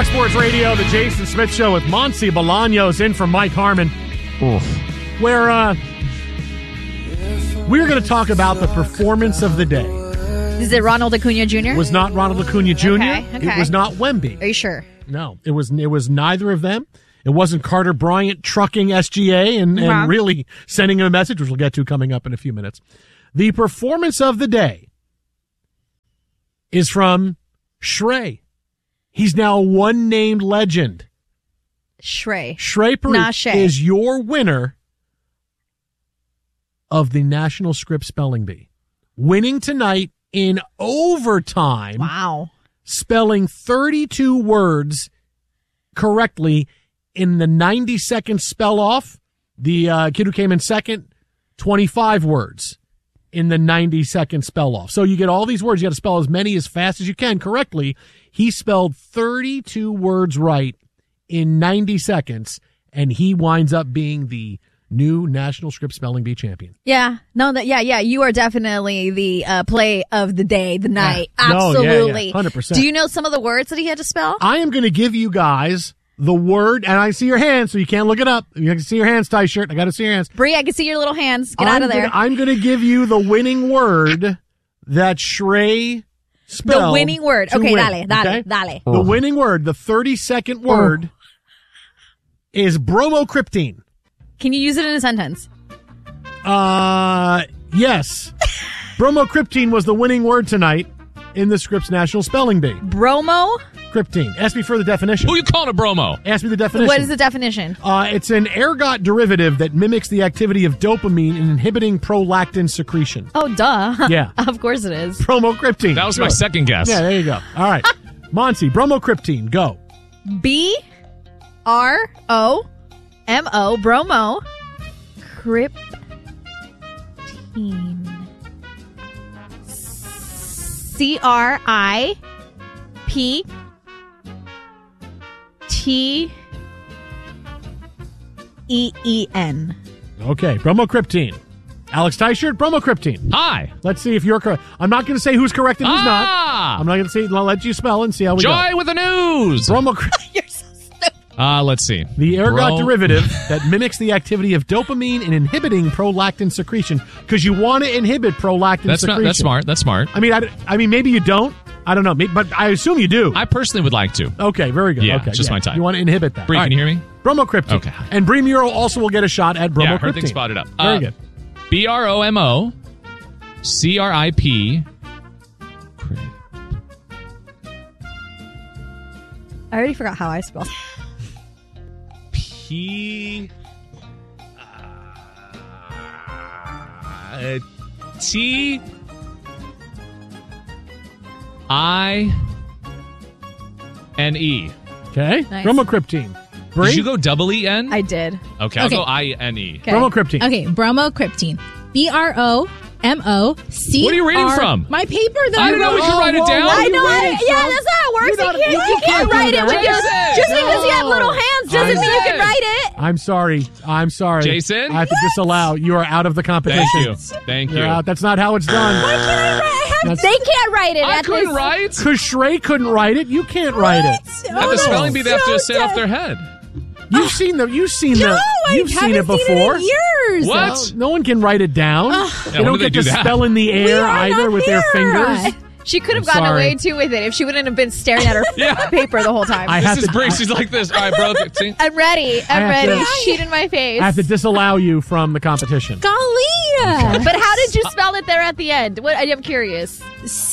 Fox Sports Radio, the Jason Smith Show with Monty Bolaños in for Mike Harmon. Oof. Where we're going to talk about the performance of the day. Is it Ronald Acuna Jr.? It was not Ronald Acuna Jr. Okay. It was not Wemby. Are you sure? No, it was neither of them. It wasn't Carter Bryant trucking SGA and really sending him a message, which we'll get to coming up in a few minutes. The performance of the day is from Shrey. He's now a one-named legend. Shrey. Shrey Parikh is your winner of the National Script Spelling Bee. Winning tonight in overtime. Wow. Spelling 32 words correctly in the 90-second spell-off. The kid who came in second, 25 words in the 90-second spell-off. So you get all these words. You got to spell as many as fast as you can correctly. He spelled 32 words right in 90 seconds, and he winds up being the new National Script Spelling Bee champion. Yeah. No, you are definitely the play of the day, the night. Yeah. Absolutely. 100%. Do you know some of the words that he had to spell? I am going to give you guys the word, and I see your hands, so you can't look it up. You can see your hands, tie shirt. I got to see your hands. Bree, I can see your little hands. Get out of there. I'm going to give you the winning word that Shrey spelled. The winning word. Okay, win, dale. The winning word, the 30-second word, is bromocryptine. Can you use it in a sentence? Yes. Bromocryptine was the winning word tonight in the Scripps National Spelling Bee. Bromocryptine. Ask me for the definition. Who you calling a bromo? Ask me the definition. What is the definition? It's an ergot derivative that mimics the activity of dopamine in inhibiting prolactin secretion. Oh, duh. Yeah. Of course it is. Bromocryptine. That was my second guess. Yeah, there you go. All right. Monty, bromocryptine, go. B-R-O-M-O, bromo, cryptine. C-R-I-P-T-E-E-N. Okay, bromocryptine. Alex Teichert, bromocryptine. Hi. Let's see if you're correct. I'm not going to say who's correct and who's not. I'm not going to say. I'll let you spell and see how we go. Joy with the news. Bromocryptine. You're so stupid. Let's see. The ergot derivative that mimics the activity of dopamine in inhibiting prolactin secretion, because you want to inhibit prolactin secretion. That's smart. That's smart. I mean, maybe you don't. I don't know, but I assume you do. I personally would like to. Okay, very good. Yeah, okay, just my type. You want to inhibit that. Bree, can you hear me? Bromocryptine. Okay. And Bree Muro also will get a shot at bromocryptine. Yeah, her thing spotted up. Very good. B-R-O-M-O-C-R-I-P. I already forgot how I spelled. P. T. I-N-E. Okay. Nice. Bromocryptine. Bree? Did you go double E-N? I did. Okay, I'll go I-N-E. Okay. Bromocryptine. Okay, bromocryptine. B-R-O-M-O-C. What are you reading from? My paper, though. I don't know. We can write it down. I know. Yeah, that's how it works. You can't write it with your. Just because you have little hands doesn't mean you can write it. I'm sorry. Jason? I have to disallow. You are out of the competition. Thank you. You're out. That's not how it's done. Why can't I write? They can't write it. I couldn't write. Because Shrey couldn't write it. You can't write it. At the spelling bee, they have to say it off their head. You've seen it before. Years. What? No one can write it down. They don't get to do that? spell in the air either with their fingers. She could have gotten away too with it if she wouldn't have been staring at her paper the whole time. This is Bree. She's like this. All right, bro. See? I'm ready. Sheet in my face. I have to disallow you from the competition. Golly. But how did you spell it there at the end? I'm curious.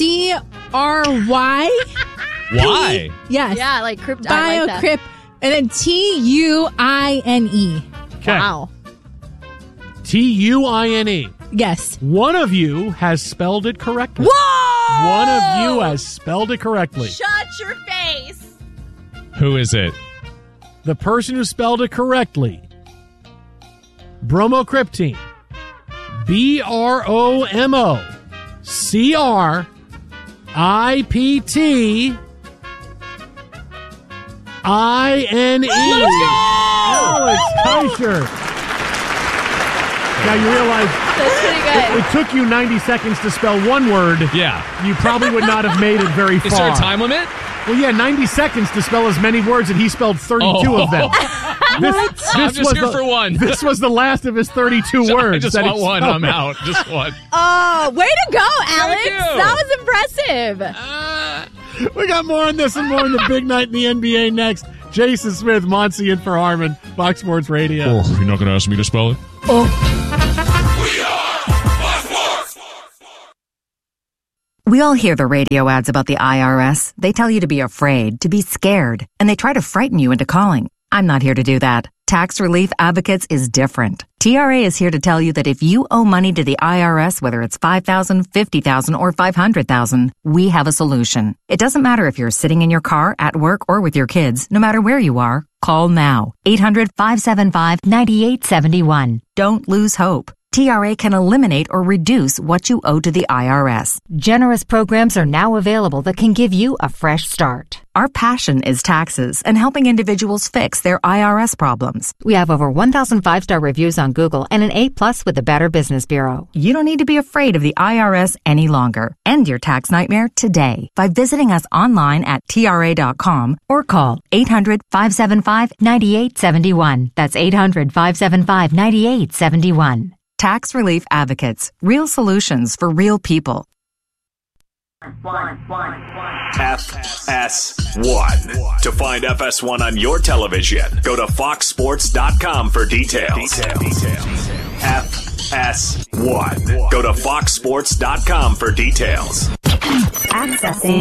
C-R-Y. Why? Yes. Yeah, like crypt. Biocrypt. And then T-U-I-N-E. Okay. Wow. T-U-I-N-E. Yes. One of you has spelled it correctly. Whoa! One of you has spelled it correctly. Shut your face. Who is it? The person who spelled it correctly. Bromocryptine. B-R-O-M-O-C-R-I-P-T I-N-E. Alex Teichert. Now you realize That's pretty good. it took you 90 seconds to spell one word. Yeah. You probably would not have made it very far. Is there a time limit? Well, yeah, 90 seconds to spell as many words, and he spelled 32 of them. I'm just here for one. This was the last of his 32 words. I just want one. I'm out. Just one. Oh, way to go, Alex. you. That was impressive. We got more on this and more on the big night in the NBA next. Jason Smith, Monty in for Harmon, Fox Sports Radio. Oh, you're not going to ask me to spell it? We all hear the radio ads about the IRS. They tell you to be afraid, to be scared, and they try to frighten you into calling. I'm not here to do that. Tax Relief Advocates is different. TRA is here to tell you that if you owe money to the IRS, whether it's $5,000, $50,000, or $500,000, we have a solution. It doesn't matter if you're sitting in your car, at work, or with your kids. No matter where you are, call now. 800-575-9871. Don't lose hope. TRA can eliminate or reduce what you owe to the IRS. Generous programs are now available that can give you a fresh start. Our passion is taxes and helping individuals fix their IRS problems. We have over 1,000 5-star reviews on Google and an A+ with the Better Business Bureau. You don't need to be afraid of the IRS any longer. End your tax nightmare today by visiting us online at TRA.com or call 800-575-9871. That's 800-575-9871. Tax Relief Advocates. Real solutions for real people. FS1. To find FS1 on your television, go to foxsports.com for details. FS1. Go to foxsports.com for details. Accessing.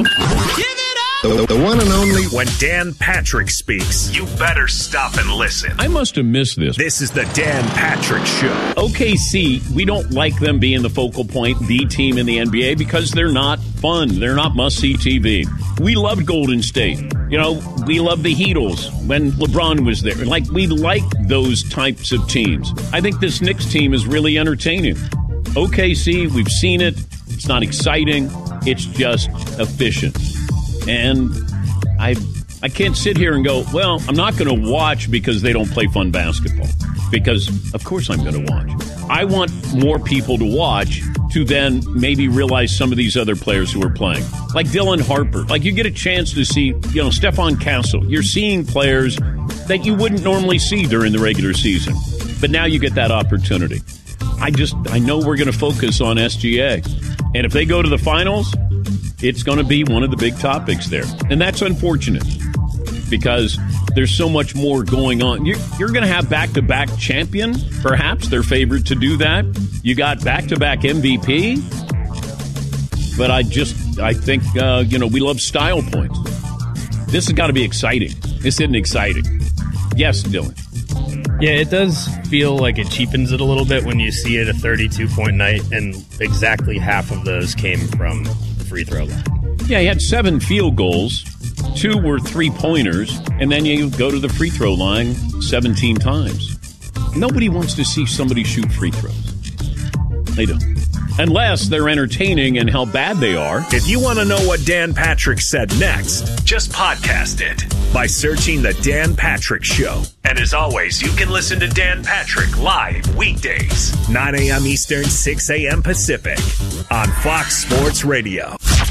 The one and only. When Dan Patrick speaks, you better stop and listen. I must have missed this. This is the Dan Patrick Show. OKC, we don't like them being the focal point, the team in the NBA, because they're not fun. They're not must-see TV. We loved Golden State. You know, we loved the Heatles when LeBron was there. Like, we like those types of teams. I think this Knicks team is really entertaining. OKC, we've seen it. It's not exciting. It's just efficient. And I can't sit here and go, well, I'm not going to watch because they don't play fun basketball. Because, of course, I'm going to watch. I want more people to watch to then maybe realize some of these other players who are playing. Like Dylan Harper. Like, you get a chance to see, you know, Stephon Castle. You're seeing players that you wouldn't normally see during the regular season. But now you get that opportunity. I know we're going to focus on SGA. And if they go to the finals, it's going to be one of the big topics there. And that's unfortunate because there's so much more going on. You're going to have back-to-back champion, perhaps. They're favored to do that. You got back-to-back MVP. But I think, we love style points. This has got to be exciting. This isn't exciting. Yes, Dylan. Yeah, it does feel like it cheapens it a little bit when you see it a 32-point night, and exactly half of those came from the free throw line. Yeah, he had 7 field goals, 2 were 3-pointers, and then you go to the free throw line 17 times. Nobody wants to see somebody shoot free throws. They don't. Unless they're entertaining and how bad they are. If you want to know what Dan Patrick said next, just podcast it by searching The Dan Patrick Show. And as always, you can listen to Dan Patrick live weekdays, 9 a.m. Eastern, 6 a.m. Pacific on Fox Sports Radio.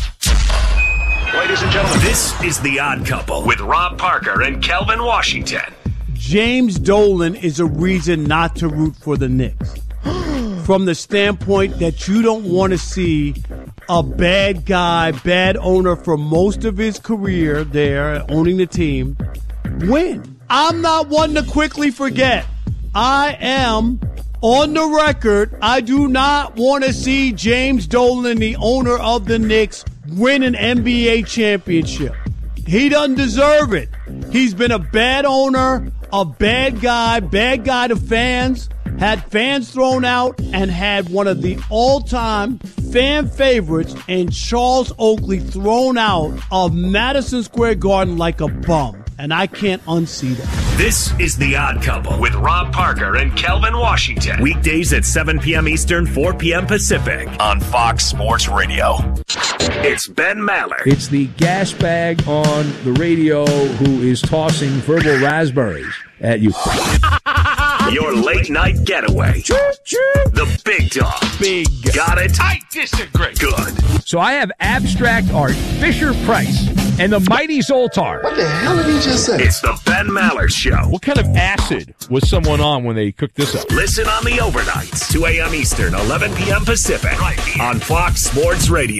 Ladies and gentlemen, this is The Odd Couple with Rob Parker and Kelvin Washington. James Dolan is a reason not to root for the Knicks. From the standpoint that you don't want to see a bad guy, bad owner for most of his career there, owning the team, win. I'm not one to quickly forget. I am on the record. I do not want to see James Dolan, the owner of the Knicks, win an NBA championship. He doesn't deserve it. He's been a bad owner, a bad guy to fans. Had fans thrown out and had one of the all-time fan favorites in Charles Oakley thrown out of Madison Square Garden like a bum. And I can't unsee that. This is The Odd Couple with Rob Parker and Kelvin Washington. Weekdays at 7 p.m. Eastern, 4 p.m. Pacific on Fox Sports Radio. It's Ben Maller. It's the gas bag on the radio who is tossing verbal raspberries at you. Your late night getaway. The big dog. Big. Got it? I disagree. Good. So I have abstract art. Fisher Price and the mighty Zoltar. What the hell did he just say? It's the Ben Maller Show. What kind of acid was someone on when they cooked this up? Listen on the overnights, 2 a.m. Eastern, 11 p.m. Pacific, right here on Fox Sports Radio.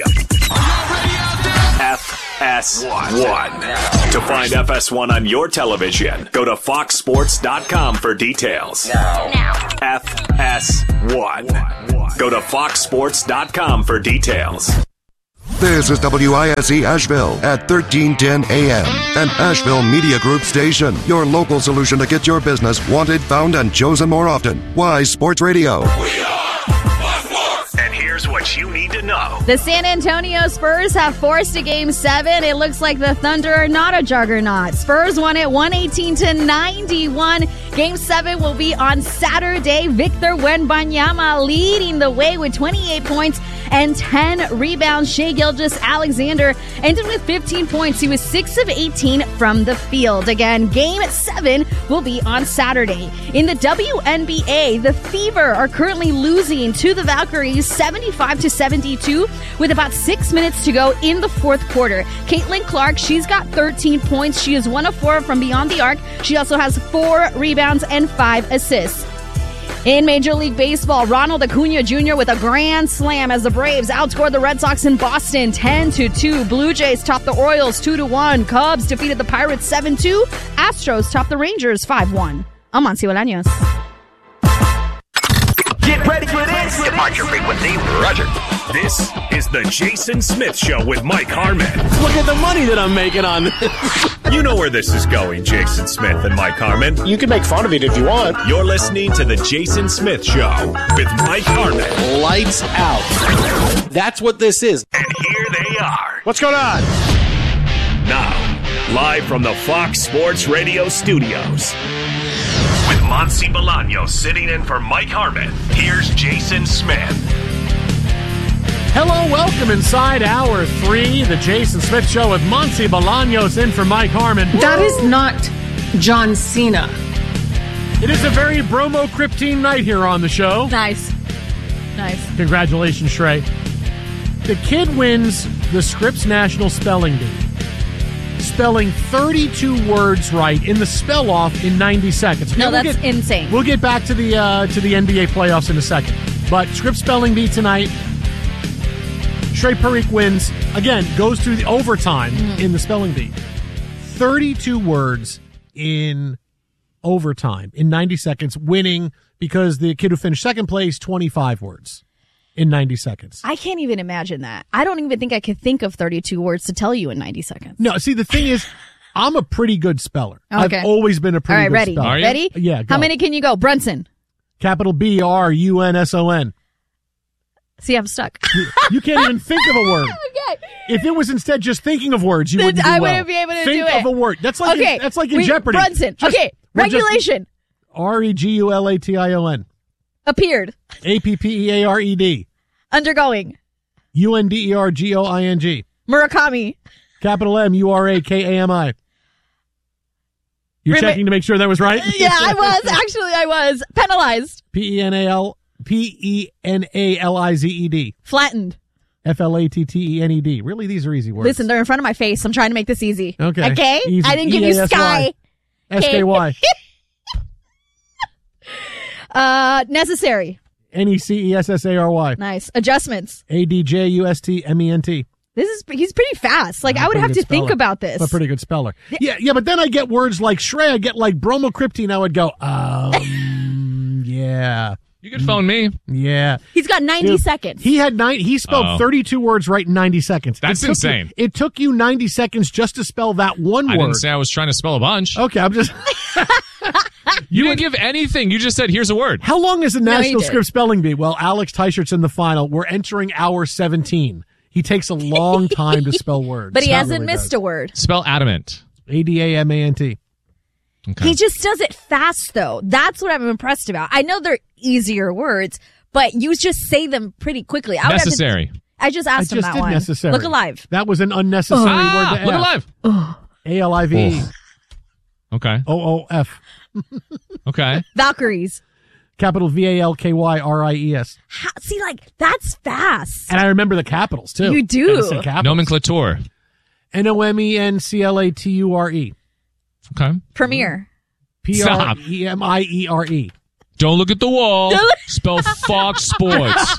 FS1. To find FS1 on your television, go to foxsports.com for details. Now. FS1. Go to foxsports.com for details. This is WISE Asheville at 1310 AM, an Asheville Media Group station. Your local solution to get your business wanted, found, and chosen more often. Wise Sports Radio. And here's what you need to know. The San Antonio Spurs have forced a Game 7. It looks like the Thunder are not a juggernaut. Spurs won it 118-91. Game 7 will be on Saturday. Victor Wembanyama leading the way with 28 points and 10 rebounds. Shai Gilgeous-Alexander ended with 15 points. He was 6 of 18 from the field. Again, Game 7 will be on Saturday. In the WNBA, the Fever are currently losing to the Valkyries 75-72 with about 6 minutes to go in the fourth quarter. Caitlin Clark, she's got 13 points. She is 1 of 4 from beyond the arc. She also has 4 rebounds and 5 assists. In Major League Baseball, Ronald Acuna Jr. with a grand slam as the Braves outscored the Red Sox in Boston 10-2. Blue Jays topped the Orioles 2-1. Cubs defeated the Pirates 7-2. Astros topped the Rangers 5-1. I'm Monsi Bolaños. Get ready for this. Departure frequency, Roger. This is the Jason Smith Show with Mike Harmon. Look at the money that I'm making on this. You know where this is going, Jason Smith and Mike Harmon. You can make fun of it if you want. You're listening to the Jason Smith Show with Mike Harmon. Lights out. That's what this is. And here they are. What's going on? Now, live from the Fox Sports Radio studios. With Monsi Bolaños sitting in for Mike Harmon, here's Jason Smith. Hello, welcome inside Hour 3, the Jason Smith Show with Monsi Bolaños in for Mike Harmon. That is not John Cena. It is a very bromo-cryptine night here on the show. Nice. Congratulations, Shrey. The kid wins the Scripps National Spelling Bee, spelling 32 words right in the spell-off in 90 seconds. No, that's insane. We'll get back to the NBA playoffs in a second. But Scripps Spelling Bee tonight. Shrey Parikh wins, again, goes through the overtime in the spelling bee. 32 words in overtime in 90 seconds, winning because the kid who finished second place, 25 words in 90 seconds. I can't even imagine that. I don't even think I could think of 32 words to tell you in 90 seconds. No, see, the thing is, I'm a pretty good speller. Okay. I've always been a pretty good speller. All right, ready? Yeah, go. How many can you go? Brunson. Capital B-R-U-N-S-O-N. See, I'm stuck. You can't even think of a word. Okay. If it was instead just thinking of words, you wouldn't do I well. wouldn't be able to think do it. Think of a word. That's like in Jeopardy. Brunson. Okay. Regulation. R-E-G-U-L-A-T-I-O-N. Appeared. A-P-P-E-A-R-E-D. Undergoing. U-N-D-E-R-G-O-I-N-G. Murakami. Capital M-U-R-A-K-A-M-I. You're checking to make sure that was right? Yeah, I was. Actually, I was. Penalized. P-E-N-A-L-I-Z-E-D. Flattened. F-L-A-T-T-E-N-E-D. Really, these are easy words. Listen, they're in front of my face. I'm trying to make this easy. Okay. Okay? Easy. I didn't give you Sky. S-K-Y. Necessary. N-E-C-E-S-S-A-R-Y. Nice. Adjustments. A-D-J-U-S-T-M-E-N-T. He's pretty fast. Like, I would have to think about this. I'm a pretty good speller. Yeah, but then I get words like Shrey, I get like bromocryptine, I would go, yeah. You could phone me. Yeah. He's got 90 seconds. He spelled 32 words right in 90 seconds. That's insane. It took you 90 seconds just to spell that one word. I didn't say I was trying to spell a bunch. Okay, I'm just... You didn't give anything. You just said, here's a word. How long is the National Scripps Spelling Bee? Well, Alex Teichert's in the final. We're entering hour 17. He takes a long time to spell words. But he hasn't missed a word. Spell adamant. A-D-A-M-A-N-T. Okay. He just does it fast, though. That's what I'm impressed about. I know they're easier words, but you just say them pretty quickly. Necessary. I just asked him that one. Necessary. Look alive. That was an unnecessary word to Look F. alive. A-L-I-V-E. Okay. O-O-F. Okay. Valkyries. Capital V-A-L-K-Y-R-I-E-S. See, like, that's fast. And I remember the capitals, too. You do. Nomenclature. Nomenclature. Okay. Premiere. Premiere. Don't look at the wall. Spell Fox Sports.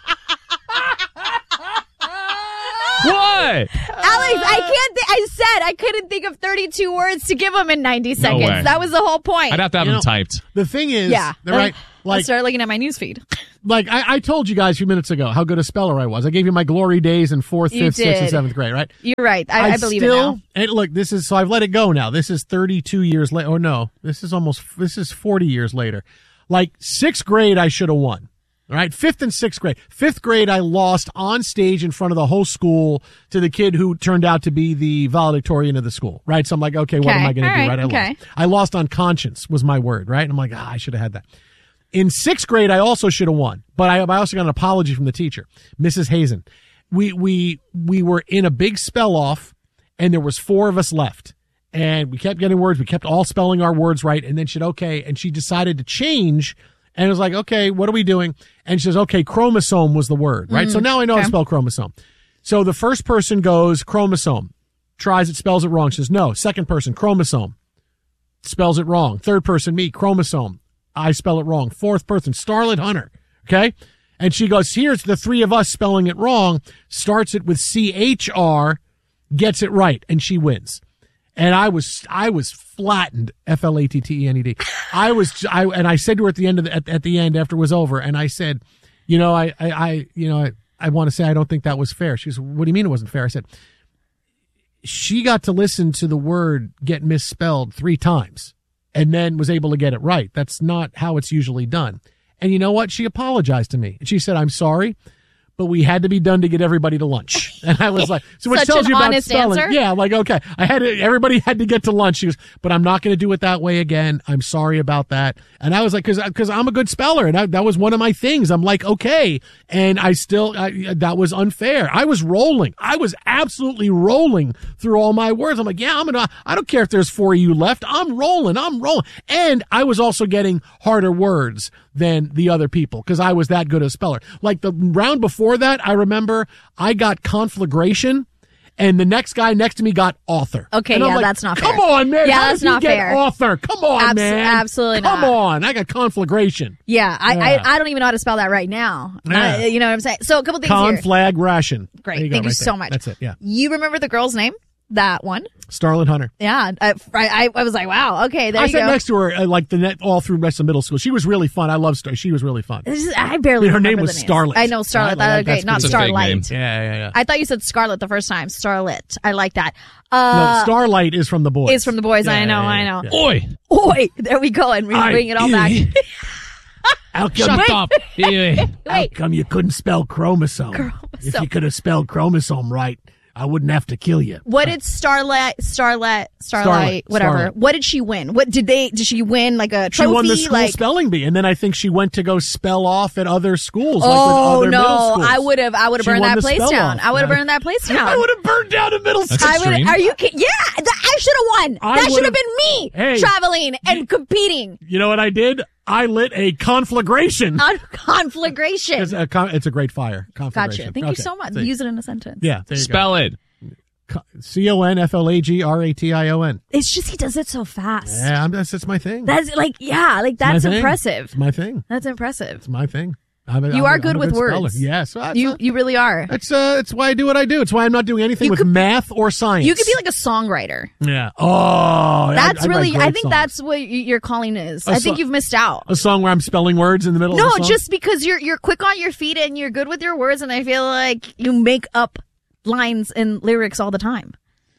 What? Alex, I said I couldn't think of 32 words to give him in 90 seconds. way. That was the whole point. I'd have to have them typed. The thing is, Yeah. right? I started looking at my newsfeed. Like I told you guys a few minutes ago how good a speller I was. I gave you my glory days in 4th, You 5th, 6th, and did. 7th grade, right? You're right. I believe it now. And look, so I've let it go now. This is 32 years later. Oh no, this is 40 years later. Like 6th grade, I should have won. All right, 5th and 6th grade. 5th grade, I lost on stage in front of the whole school to the kid who turned out to be the valedictorian of the school, right? So I'm like, okay, what am I going to do, right? I lost on conscience was my word, right? And I'm like, I should have had that. In 6th grade, I also should have won, but I also got an apology from the teacher, Mrs. Hazen. We were in a big spell off, and there was 4 of us left, and we kept getting words. We kept all spelling our words right, and then she said, okay, and she decided to change. And it was like, okay, what are we doing? And she says, okay, chromosome was the word, right? So now I know how to spell chromosome. So the first person goes chromosome, tries it, spells it wrong. She says, no. Second person, chromosome, spells it wrong. Third person, me, chromosome, I spell it wrong. Fourth person, Starlet Hunter, okay? And she goes, here's the 3 of us spelling it wrong, starts it with CHR, gets it right, and she wins. And I was flattened, FLATTENED. And I said to her at the end at the end after it was over, and I said, I want to say I don't think that was fair. She goes, what do you mean it wasn't fair? I said, she got to listen to the word get misspelled 3 times and then was able to get it right. That's not how it's usually done. And you know what? She apologized to me. She said, I'm sorry, but we had to be done to get everybody to lunch. And I was like, so which Such tells an you about honest spelling. answer? Yeah, like, okay, everybody had to get to lunch. She goes, but I'm not going to do it that way again. I'm sorry about that. And I was like, cause I'm a good speller. And that was one of my things. I'm like, okay. And that was unfair. I was rolling. I was absolutely rolling through all my words. I'm like, yeah, I don't care if there's 4 of you left. I'm rolling. And I was also getting harder words than the other people because I was that good a speller. Like the round before that, I remember I got conflagration and the next guy next to me got author. Okay, and I'm like, that's not fair. Come on, man. Yeah, How that's did you not get fair. Author. Come on, man. Absolutely not. Come on. I got conflagration. Yeah, I don't even know how to spell that right now. Yeah. You know what I'm saying? So a couple things here. Conflagration. Great. There you go, Thank you right so there. much. That's it, yeah. You remember the girl's name? That one? Starlet Hunter. Yeah. I was like, wow, okay, there I you go. sat next to her all through the rest of middle school. She was really fun. I love Starlet. She was really fun. I barely her remember name the was names. Starlet. I know Starlet. Right? That's great. Not It's a fake name. Starlight. Yeah. I thought you said Scarlet the first time. Starlet. I like that. No, Starlight is from the boys. Is from the boys. Yeah, I know. yeah. Oi! Oi! There we go. And we bring it all back. How come Shut up! How come you couldn't spell chromosome? If you could have spelled chromosome right, I wouldn't have to kill you. What did Starlight, whatever. Starlight. What did she win? What did she win? Like a trophy? She won the school spelling bee, and then I think she went to go spell off at other schools. Like with other middle schools. I would have She burned won that the place spell down. off. I would have burned that place down. I would have burned down a middle school. That's extreme. Are you kidding? Yeah, I should have won. I That should have would've- been me traveling and competing. You know what I did? I lit a conflagration. On conflagration. It's a great fire. Conflagration. Gotcha. Thank you so much. See. Use it in a sentence. Yeah, there you Spell it. go. CONFLAGRATION. It's just he does it so fast. Yeah, that's my thing. That's that's my thing. impressive. It's my thing. That's impressive. It's my thing. You are good with speller. words. Yes, You really are. it's why I do what I do. It's why I'm not doing anything with math or science. You could be like a songwriter. Yeah. Oh, That's I really. write I great think songs. that's what your calling is. I think you've missed out. A song where I'm spelling words in the middle No, of the song? just because you're quick on your feet and you're good with your words, and I feel like you make up lines and lyrics all the time.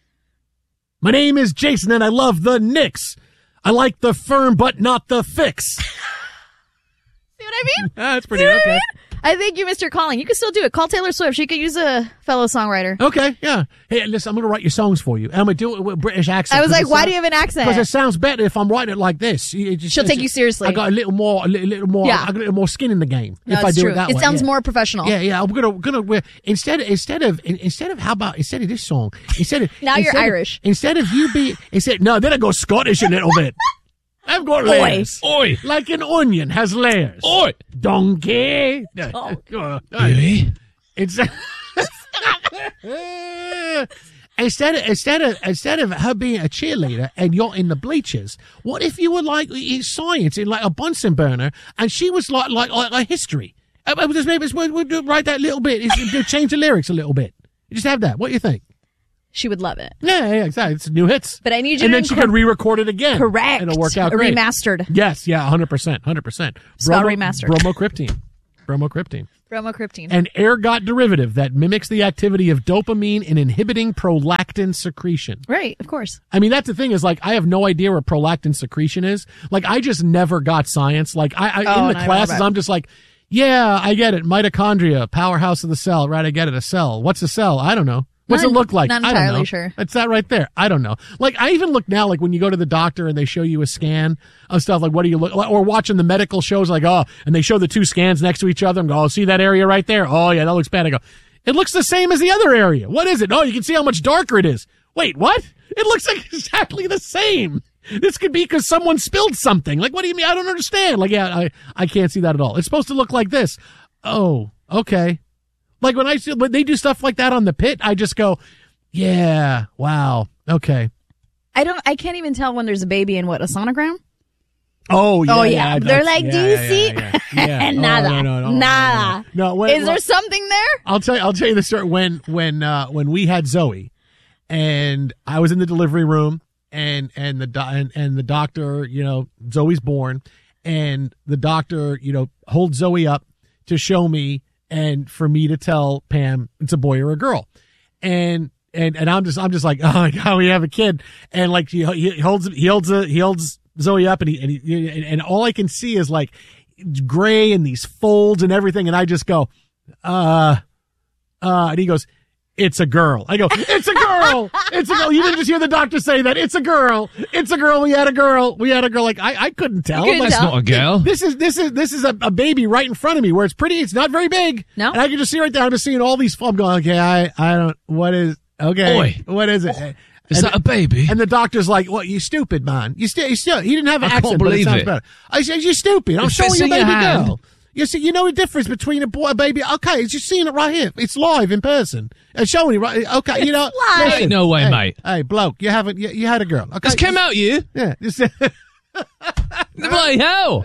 My name is Jason and I love the Knicks. I like the firm but not the fix. See what I mean? That's pretty See what okay. I mean? I think you missed your calling. You can still do it. Call Taylor Swift. She could use a fellow songwriter. Okay, yeah. Hey, listen, I'm going to write your songs for you. And I'm going to do it with a British accent. I was like, why do you have an accent? Because it sounds better if I'm writing it like this. She'll take you seriously. I got a little more. Yeah. I got a little more skin in the game. No, if I it's do true. it that way. It sounds yeah. more professional. Yeah. I'm gonna instead of how about instead of this song Now you're Irish. Instead of you be then I go Scottish a little bit. I've got layers. Oi! Like an onion has layers. Oi! Donkey. Really? It's instead of her being a cheerleader and you're in the bleachers, what if you were like in science, in like a Bunsen burner, and she was like history? Maybe we'll write that little bit. Change the lyrics a little bit. Just have that. What do you think? She would love it. Yeah, exactly. It's new hits. But I need you and to then she could re-record it again. Correct. And it'll work out great. Remastered. Yes, yeah, 100%. Spell remastered. Bromocriptine. Bromocriptine. An ergot derivative that mimics the activity of dopamine in inhibiting prolactin secretion. Right, of course. I mean, that's the thing is, like, I have no idea what prolactin secretion is. Like, I just never got science. Like, in the classes, I'm just like, yeah, I get it. Mitochondria, powerhouse of the cell. Right, I get it. A cell. What's a cell? I don't know. What's it look like? Not I don't entirely know. sure. It's that right there. I don't know. Like, I even look now, like when you go to the doctor and they show you a scan of stuff, like what do you look like? Or watching the medical shows, like, oh, and they show the two scans next to each other and go, oh, see that area right there? Oh, yeah, that looks bad. I go, it looks the same as the other area. What is it? Oh, you can see how much darker it is. Wait, what? It looks like exactly the same. This could be because someone spilled something. Like, what do you mean? I don't understand. Like, yeah, I can't see that at all. It's supposed to look like this. Oh, okay. Like when they do stuff like that on the Pit, I just go, yeah, wow, okay. I can't even tell when there's a baby in what, a sonogram? Oh yeah. They're like, do you see? Yeah. Nada. No. Is there something there? I'll tell you the story. When we had Zoe, and I was in the delivery room, and the doctor, you know, Zoe's born, and the doctor, you know, holds Zoe up to show me and for me to tell Pam it's a boy or a girl, and I'm just like, oh my God, we have a kid, and like he holds Zoe up, and all I can see is like gray and these folds and everything, and I just go, and he goes, it's a girl. I go, it's a girl. It's a girl. You didn't just hear the doctor say that. It's a girl. It's a girl. We had a girl. Like, I couldn't tell. That's not a girl. This is a baby right in front of me where it's pretty. It's not very big. No. And I can just see right there. I'm just seeing all these. I'm going, okay, I don't, what is, okay. Boy. What is it? Is that a baby? And the doctor's like, "What? You stupid, man! You still." He didn't have an accent, can't but it believe sounds it. better. I said, "You're stupid! I'm If showing it's you a in your baby hand. girl. You see, you know the difference between a boy, a baby. Okay, you're seeing it right here. It's live in person. It's showing you right. Okay, you know. live. Listen, No way, hey, mate. Hey, bloke, you haven't. You had a girl. Okay, This came out you. Yeah. Just, Bloody hell.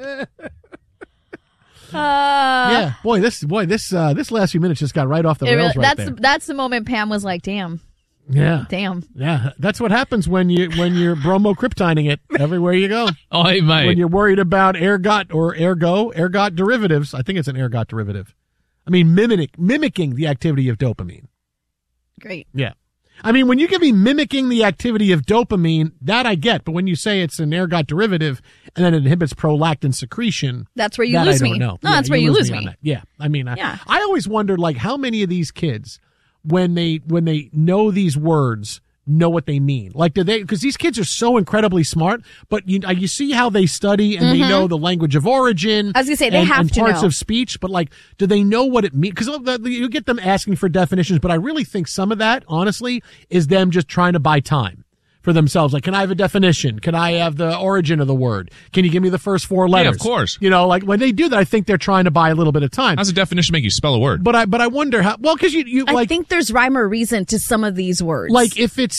yeah. Boy, this last few minutes just got right off the rails right there. That's the moment Pam was like, damn. Yeah. Damn. Yeah. That's what happens when you're bromocryptining it everywhere you go. Oi, mate. When you're worried about ergot derivatives. I think it's an ergot derivative. I mean, mimicking the activity of dopamine. Great. Yeah. I mean, when you give me mimicking the activity of dopamine, that I get. But when you say it's an ergot derivative and then it inhibits prolactin secretion, that's where you that lose I me. don't know. No, that's where you lose me. on that. Yeah. I mean, Yeah. I always wondered, like, how many of these kids, when they know these words, know what they mean. Like, do they, because these kids are so incredibly smart, but you see how they study and they know the language of origin. I was gonna say, they have and to parts know. of speech, but like, do they know what it means? Because you get them asking for definitions, but I really think some of that, honestly, is them just trying to buy time for themselves. Like, can I have a definition? Can I have the origin of the word? Can you give me the first four letters? Yeah, of course. You know, like when they do that, I think they're trying to buy a little bit of time. How's a definition make you spell a word? But I wonder how, well, cause you I like, think there's rhyme or reason to some of these words. like if it's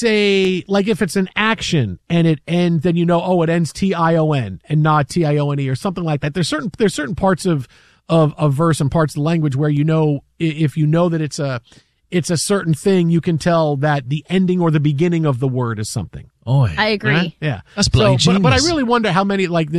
an action and it ends, then you know, oh, it ends TION and not TIONE or something like that. There's certain parts of verse and parts of the language where, you know, if you know that it's a certain thing, you can tell that the ending or the beginning of the word is something. Oi. I agree. Right? Yeah. That's bloody but I genius. really wonder how many, like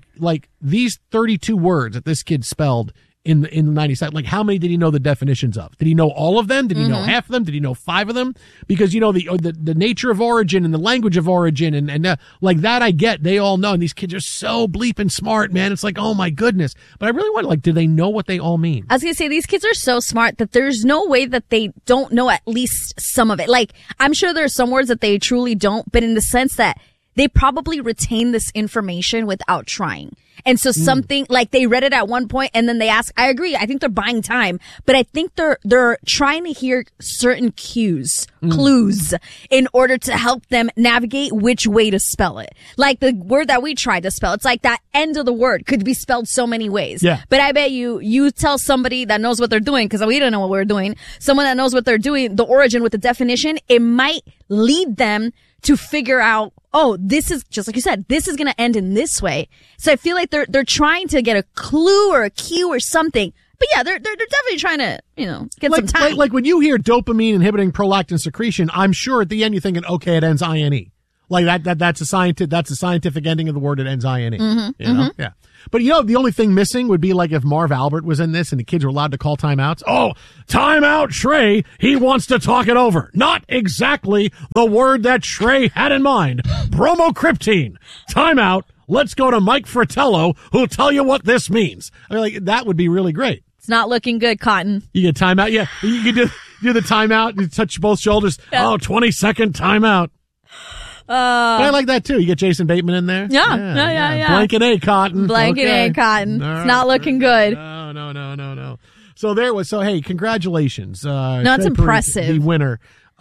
these 32 words that this kid spelled in the 90s, like how many did he know the definitions of? Did he know all of them? Did he know half of them? Did he know 5 of them? Because, you know, the nature of origin and the language of origin and like that I get, they all know. And these kids are so bleeping smart, man. It's like, oh my goodness. But I really wonder, like, do they know what they all mean? I was going to say, these kids are so smart that there's no way that they don't know at least some of it. Like, I'm sure there's some words that they truly don't, but in the sense that they probably retain this information without trying. And so something like they read it at one point and then they ask, I agree. I think they're buying time, but I think they're trying to hear certain clues in order to help them navigate which way to spell it. Like the word that we tried to spell, it's like that end of the word could be spelled so many ways. Yeah. But I bet you tell somebody that knows what they're doing, because we don't know what we're doing, someone that knows what they're doing, the origin with the definition, it might lead them to figure out, oh, this is, just like you said, this is going to end in this way. So I feel like they're trying to get a clue or a cue or something. But yeah, they're definitely trying to, get some time. Like when you hear dopamine inhibiting prolactin secretion, I'm sure at the end you're thinking, okay, it ends INE. Like that's a scientific ending of the word. It ends INE. Yeah. But the only thing missing would be like if Marv Albert was in this and the kids were allowed to call timeouts. Oh, timeout, Shrey. He wants to talk it over. Not exactly the word that Shrey had in mind. Bromocriptine. Timeout. Let's go to Mike Fratello, who'll tell you what this means. I mean, like that would be really great. It's not looking good, Cotton. You get timeout. Yeah, you can do the timeout. You touch both shoulders. Yeah. Oh, 20-second timeout. But I like that too. You get Jason Bateman in there. Yeah. Blanket A, Cotton. Blanket A, Cotton. It's not looking good. No. So hey, congratulations. No, it's impressive. The winner,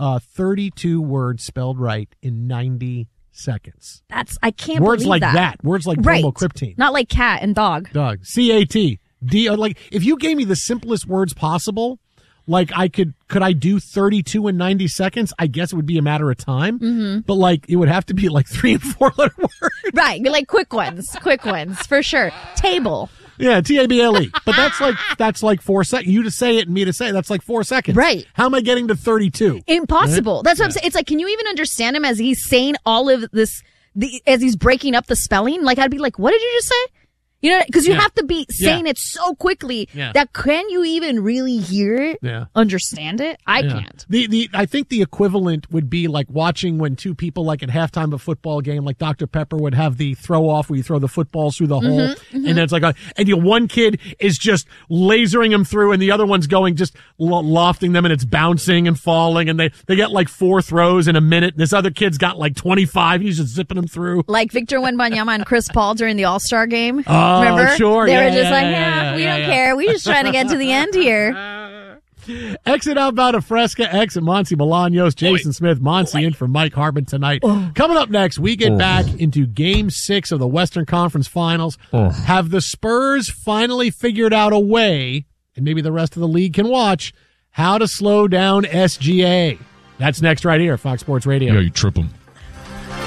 32 words spelled right in 90 seconds. I can't words believe like that. Words like bromocriptine. Not like cat and dog. Dog. CAT. Like if you gave me the simplest words possible, like could I do 32 in 90 seconds? I guess it would be a matter of time. Mm-hmm. But like it would have to be like 3 and 4 letter words. Right. Like quick ones for sure. Table. Yeah, TABLE. But that's like 4 seconds. You to say it and me to say it, that's like 4 seconds. Right. How am I getting to 32? Impossible. Right? That's what I'm saying. It's like, can you even understand him as he's saying all of this, as he's breaking up the spelling? Like, I'd be like, what did you just say? Because you have to be saying it so quickly that can you even really hear it, understand it? I can't. I think the equivalent would be like watching when two people, like at halftime of a football game, like Dr. Pepper would have the throw off where you throw the footballs through the hole, and then it's like, one kid is just lasering them through, and the other one's going just lofting them, and it's bouncing and falling, and they get like 4 throws in a minute, and this other kid's got like 25, he's just zipping them through. Like Victor Wembanyama and Chris Paul during the All-Star game. Remember? Sure. They were just we don't care. We're just trying to get to the end here. Exit Outbound of Fresca, exit Monty Bolaños, Jason Smith, Monty in for Mike Harbin tonight. Coming up next, we get back into Game 6 of the Western Conference Finals. Have the Spurs finally figured out a way, and maybe the rest of the league can watch, how to slow down SGA? That's next right here, Fox Sports Radio. Yeah, you trip them.